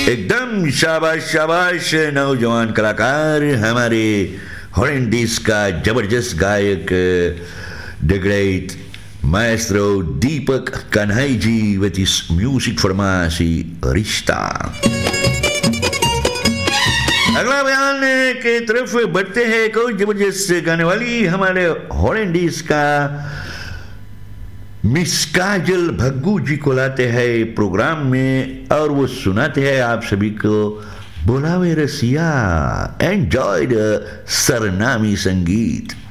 एकदम शाबाश शाबाश नौजवान कलाकार, हमारे हॉलैंडिस का जबरदस्त गायक the great Maestro Deepak Kanhai ji with his music फरमाइशी रिश्ता। अगला बयान के तरफ बढ़ते हैं। कोई जबरदस्त गाने वाली हमारे हॉलैंडिस का मिस काजल भग्गू जी को लाते हैं प्रोग्राम में और वो सुनाते हैं आप सभी को बुलावे रसिया। एंजॉय द सरनामी संगीत।